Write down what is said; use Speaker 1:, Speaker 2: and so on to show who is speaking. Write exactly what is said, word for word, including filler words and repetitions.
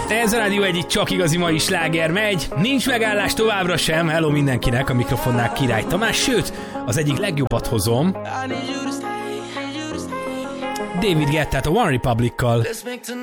Speaker 1: Ez a Rádió egyik csak igazi mai sláger megy. Nincs megállás továbbra sem. Hello mindenkinek, a mikrofonnál Király Tamás, sőt, az egyik legjobbat hozom. David Guettát a One Republic-kal.